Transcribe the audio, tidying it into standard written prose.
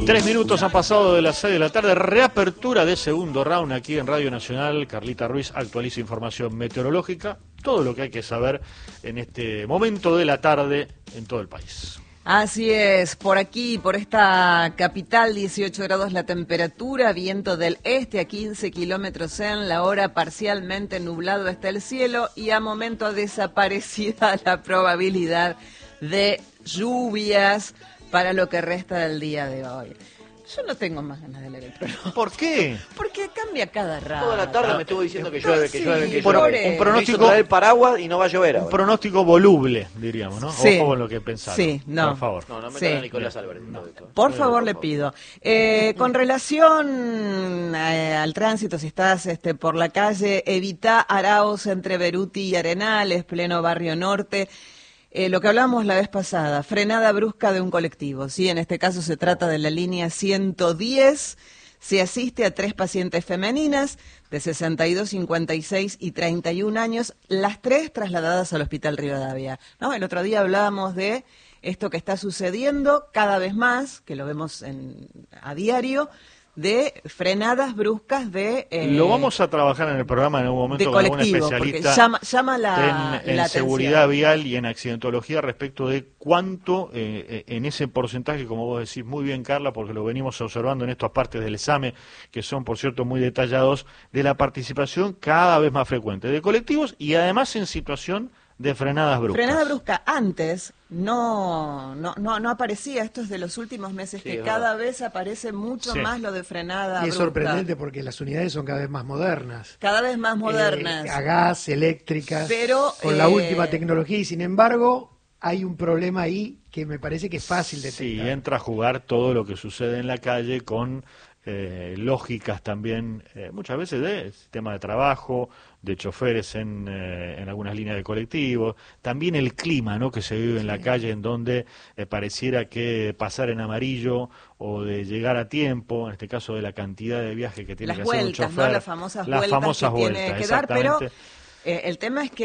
3 minutos han pasado de las 6 de la tarde, reapertura de segundo round aquí en Radio Nacional. Carlita Ruiz actualiza información meteorológica, todo lo que hay que saber en este momento de la tarde en todo el país. Así es, por aquí, por esta capital, 18 grados la temperatura, viento del este a 15 kilómetros en la hora, parcialmente nublado está el cielo y a momento desaparecida la probabilidad de lluvias para lo que resta del día de hoy. Yo no tengo más ganas de leer el pronóstico. ¿Por qué? Porque cambia cada rato. Toda la tarde me estuvo diciendo que llueve, que llueve, que Por llueve. un pronóstico, traer paraguas y no va a llover ahora. un pronóstico voluble, diríamos, ¿no? Sí. Ojo con lo que pensaron. Sí, no. Por favor. No, no me Sí. a Nicolás Álvarez. No. Por favor, le pido. Con relación al tránsito, si estás por la calle, evita Arauz entre Beruti y Arenales, pleno Barrio Norte. Lo que hablábamos la vez pasada, frenada brusca de un colectivo. Sí, en este caso se trata de la línea 110. Se asiste a 3 pacientes femeninas de 62, 56 y 31 años, las 3 trasladadas al Hospital Rivadavia. ¿No? El otro día hablábamos de esto que está sucediendo cada vez más, que lo vemos a diario, de frenadas bruscas de... Lo vamos a trabajar en el programa en algún momento con algún especialista llama la en seguridad vial y en accidentología respecto de cuánto en ese porcentaje, como vos decís muy bien, Carla, porque lo venimos observando en estas partes del examen, que son, por cierto, muy detallados, de la participación cada vez más frecuente de colectivos y además en situación de frenadas bruscas. Frenada brusca antes no aparecía, esto es de los últimos meses, que cada vez aparece mucho más lo de frenada brusca. Y es sorprendente porque las unidades son cada vez más modernas. Cada vez más modernas. A gas, eléctricas, pero, con la última tecnología, y sin embargo hay un problema ahí que me parece que es fácil de detectar. Sí, entra a jugar todo lo que sucede en la calle con lógicas también, muchas veces de sistema de trabajo, de choferes en algunas líneas de colectivos, también el clima, ¿no?, que se vive en la calle, en donde pareciera que pasar en amarillo o de llegar a tiempo, en este caso de la cantidad de viajes que tiene que hacer un chofer, las famosas vueltas que tiene que dar, pero el tema es que